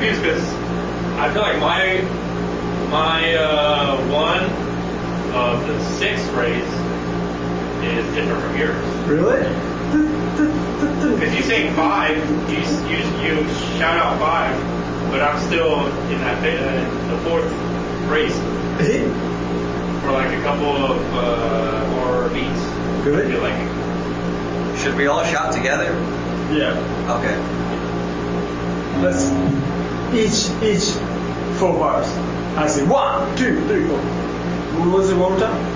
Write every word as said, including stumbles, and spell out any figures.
confused because I feel like my my uh, one of the six race is different from yours. Really? Because you say five, you you you shout out five, but I'm still in that uh, the fourth race for like a couple of uh, more beats. Really? I feel like. Should we all shout together? Yeah. Okay. Let's each each four bars. I say one, two, three, four. What was it one more time?